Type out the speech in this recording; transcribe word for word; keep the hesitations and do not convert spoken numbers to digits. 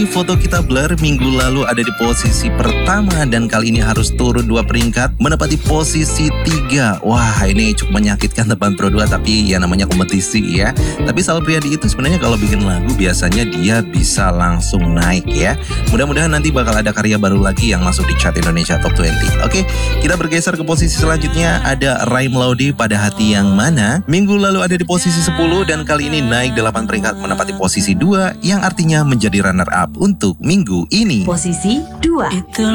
Foto kita blur minggu lalu ada di posisi pertama dan kali ini harus turun dua peringkat menempati posisi tiga. Wah, ini cukup menyakitkan teman Pro dua, tapi ya namanya kompetisi ya. Tapi Sal Priadi itu sebenarnya kalau bikin lagu biasanya dia bisa langsung naik ya. Mudah-mudahan nanti bakal ada karya baru lagi yang masuk di chart Indonesia Top dua puluh. Oke, kita bergeser ke posisi selanjutnya, ada Raim Laude Pada Hati Yang Mana. Minggu lalu ada di posisi sepuluh dan kali ini naik delapan peringkat menempati posisi dua yang artinya menjadi runner up untuk minggu ini. Posisi dua.